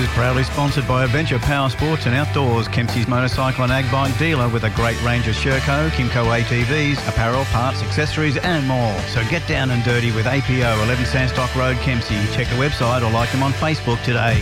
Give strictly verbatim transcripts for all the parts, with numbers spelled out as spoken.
is proudly sponsored by Adventure Power Sports and Outdoors, Kempsey's motorcycle and ag bike dealer with a great range of Sherco, Kimco A T Vs, apparel, parts, accessories and more. So get down and dirty with A P O, eleven Sandstock Road, Kempsey. Check the website or like them on Facebook today.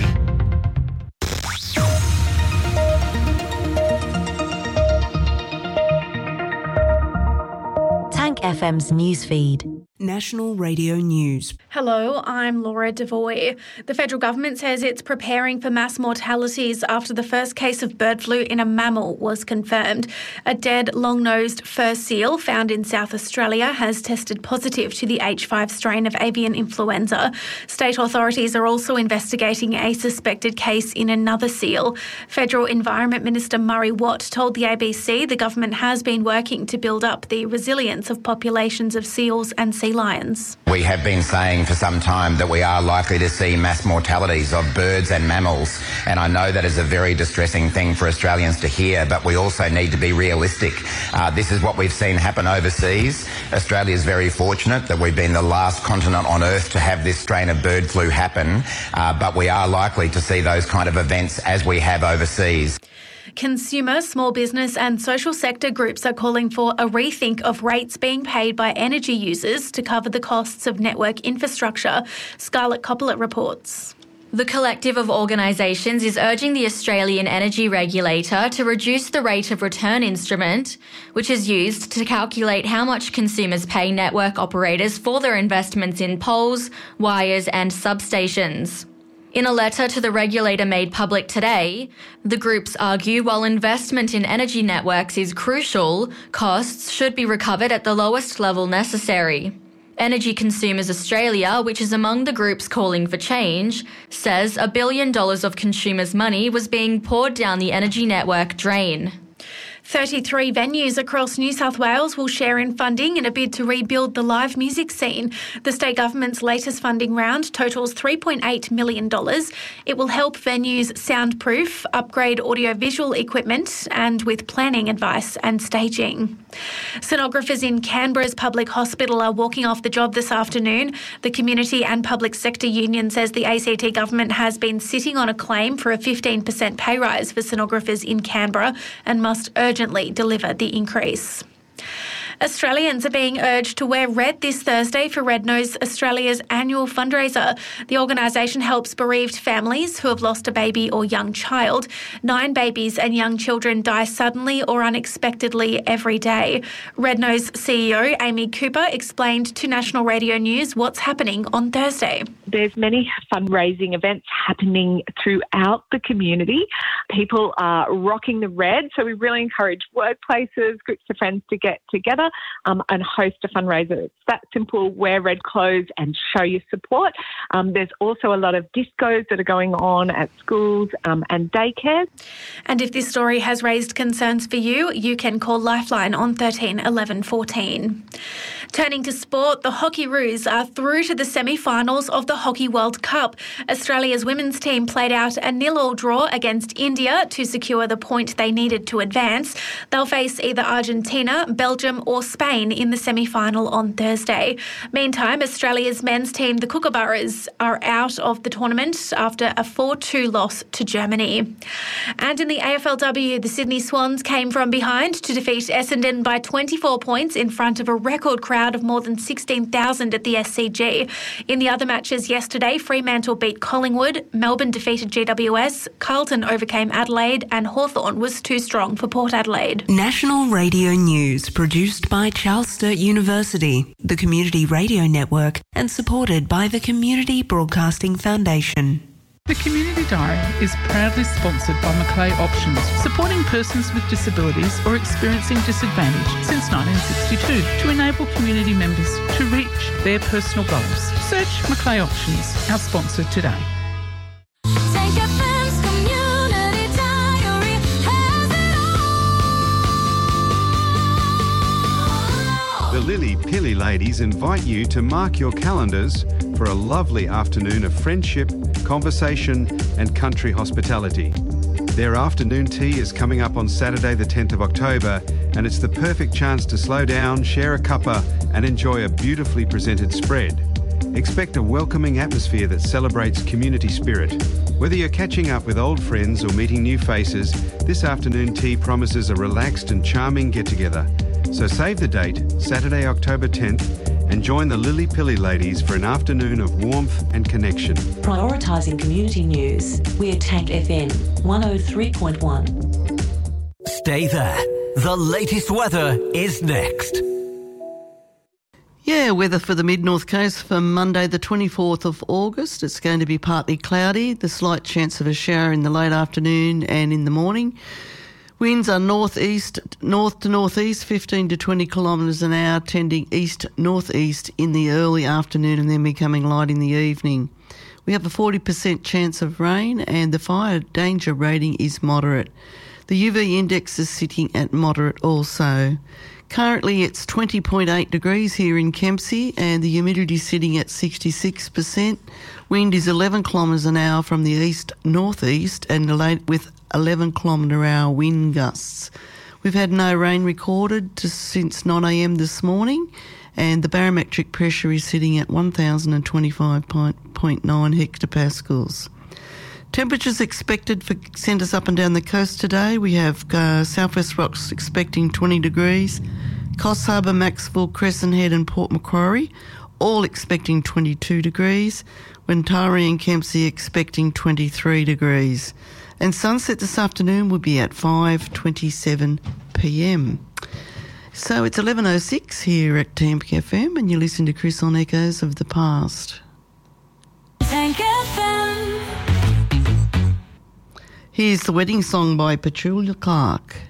Tank F M's newsfeed. National Radio News. Hello, I'm Laura Devoy. The federal government says it's preparing for mass mortalities after the first case of bird flu in a mammal was confirmed. A dead, long-nosed fur seal found in South Australia has tested positive to the H five strain of avian influenza. State authorities are also investigating a suspected case in another seal. Federal Environment Minister Murray Watt told the A B C the government has been working to build up the resilience of populations of seals and sea lions. We have been saying for some time that we are likely to see mass mortalities of birds and mammals, and I know that is a very distressing thing for Australians to hear, but we also need to be realistic. Uh, this is what we've seen happen overseas. Australia is very fortunate that we've been the last continent on Earth to have this strain of bird flu happen, uh, but we are likely to see those kind of events as we have overseas. Consumer, small business and social sector groups are calling for a rethink of rates being paid by energy users to cover the costs of network infrastructure. Scarlett Coppola reports. The collective of organisations is urging the Australian Energy Regulator to reduce the rate of return instrument, which is used to calculate how much consumers pay network operators for their investments in poles, wires and substations. In a letter to the regulator made public today, the groups argue while investment in energy networks is crucial, costs should be recovered at the lowest level necessary. Energy Consumers Australia, which is among the groups calling for change, says a billion dollars of consumers' money was being poured down the energy network drain. thirty-three venues across New South Wales will share in funding in a bid to rebuild the live music scene. The state government's latest funding round totals three point eight million dollars. It will help venues soundproof, upgrade audiovisual equipment and with planning advice and staging. Sonographers in Canberra's public hospital are walking off the job this afternoon. The Community and Public Sector Union says the A C T government has been sitting on a claim for a fifteen percent pay rise for sonographers in Canberra and must urgently deliver the increase. Australians are being urged to wear red this Thursday for Red Nose Australia's annual fundraiser. The organisation helps bereaved families who have lost a baby or young child. Nine babies and young children die suddenly or unexpectedly every day. Red Nose C E O Amy Cooper explained to National Radio News what's happening on Thursday. There's many fundraising events happening throughout the community. People are rocking the red, so we really encourage workplaces, groups of friends to get together Um, and host a fundraiser. It's that simple. Wear red clothes and show your support. Um, there's also a lot of discos that are going on at schools um, and daycares. And if this story has raised concerns for you, you can call Lifeline on thirteen eleven fourteen. Turning to sport, the Hockeyroos are through to the semi-finals of the Hockey World Cup. Australia's women's team played out a nil-all draw against India to secure the point they needed to advance. They'll face either Argentina, Belgium or Spain in the semi-final on Thursday. Meantime, Australia's men's team, the Kookaburras, are out of the tournament after a four two loss to Germany. And in the A F L W, the Sydney Swans came from behind to defeat Essendon by twenty-four points in front of a record crowd of more than sixteen thousand at the S C G. In the other matches yesterday, Fremantle beat Collingwood, Melbourne defeated G W S, Carlton overcame Adelaide and Hawthorn was too strong for Port Adelaide. National Radio News, produced by Charles Sturt University, the Community Radio Network, and supported by the Community Broadcasting Foundation. The Community Diary is proudly sponsored by Macleay Options, supporting persons with disabilities or experiencing disadvantage since nineteen sixty-two to enable community members to reach their personal goals. Search Macleay Options, our sponsor today. The Lily Pilly ladies invite you to mark your calendars for a lovely afternoon of friendship, conversation and country hospitality. Their afternoon tea is coming up on Saturday the tenth of October, and it's the perfect chance to slow down, share a cuppa and enjoy a beautifully presented spread. Expect a welcoming atmosphere that celebrates community spirit. Whether you're catching up with old friends or meeting new faces, this afternoon tea promises a relaxed and charming get-together. So save the date, Saturday, October tenth, and join the Lily Pilly ladies for an afternoon of warmth and connection. Prioritising community news, we're Tank F M one oh three point one. Stay there. The latest weather is next. Yeah, weather for the mid-north coast for Monday the twenty-fourth of August. It's going to be partly cloudy, the slight chance of a shower in the late afternoon and in the morning. Winds are north-east, north to north-east, fifteen to twenty kilometres an hour, tending east-north-east in the early afternoon and then becoming light in the evening. We have a forty percent chance of rain and the fire danger rating is moderate. The U V index is sitting at moderate also. Currently it's twenty point eight degrees here in Kempsey and the humidity sitting at sixty-six percent. Wind is eleven kilometres an hour from the east-north-east and with eleven kilometre hour wind gusts. We've had no rain recorded to, since nine a m this morning and the barometric pressure is sitting at one thousand twenty-five point nine hectopascals. Temperatures expected for centres up and down the coast today. We have uh, Southwest Rocks expecting twenty degrees, Coffs Harbour, Maxwell, Crescent Head and Port Macquarie all expecting twenty-two degrees, Wentari and Kempsey expecting twenty-three degrees. And sunset this afternoon will be at five twenty-seven p m. So it's eleven oh six here at Tank F M and you listen to Chris on Echoes of the Past. Tank F M. Here's the wedding song by Petula Clark.